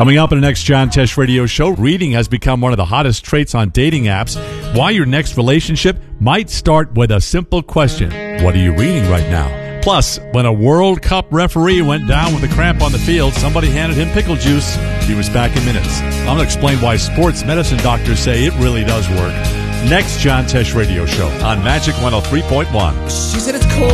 Coming up in the next John Tesh Radio Show, reading has become one of the hottest traits on dating apps. Why your next relationship might start with a simple question. What are you reading right now? Plus, when a World Cup referee went down with a cramp on the field, somebody handed him pickle juice. He was back in minutes. I'm going to explain why sports medicine doctors say it really does work. Next John Tesh Radio Show on Magic 103.1. She said it's cold.